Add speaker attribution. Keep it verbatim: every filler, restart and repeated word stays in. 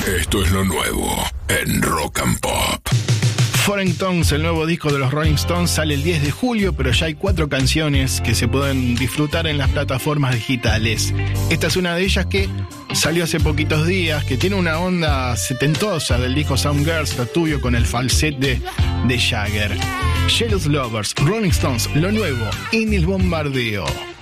Speaker 1: Esto es lo nuevo en Rock and Pop.
Speaker 2: Foreign Tongues, el nuevo disco de los Rolling Stones, sale el diez de julio, pero ya hay cuatro canciones que se pueden disfrutar en las plataformas digitales. Esta es una de ellas que salió hace poquitos días, que tiene una onda setentosa del disco Soundgirls, lo tuyo con el falsete de, de Jagger. Jealous Lovers, Rolling Stones, lo nuevo en el bombardeo.